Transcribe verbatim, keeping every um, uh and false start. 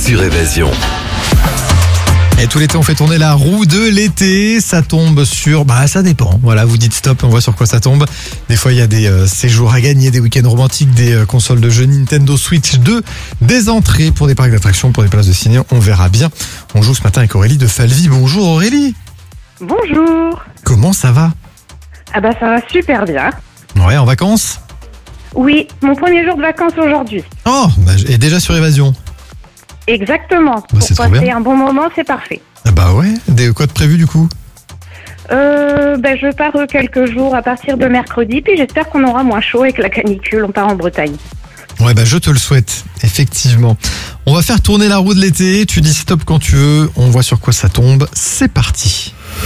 sur Évasion. Et tout l'été, on fait tourner la roue de l'été. Ça tombe sur... Bah, ça dépend. Voilà, vous dites stop, on voit sur quoi ça tombe. Des fois, il y a des euh, séjours à gagner, des week-ends romantiques, des euh, consoles de jeux Nintendo Switch deux, des entrées pour des parcs d'attractions, pour des places de ciné. On verra bien. On joue ce matin avec Aurélie de Falvy. Bonjour Aurélie. Bonjour. Comment ça va? Ah bah ça va super bien. Ouais, en vacances? Oui, mon premier jour de vacances aujourd'hui. Oh, bah, et déjà sur Évasion. Exactement. Bah, c'est Pour trop passer bien. un bon moment, c'est parfait. Ah bah ouais, des, quoi de prévu du coup? Euh, bah, je pars euh, quelques jours à partir de mercredi, puis j'espère qu'on aura moins chaud avec la canicule. On part en Bretagne. Ouais, bah je te le souhaite, effectivement. On va faire tourner la roue de l'été. Tu dis stop quand tu veux. On voit sur quoi ça tombe. C'est parti.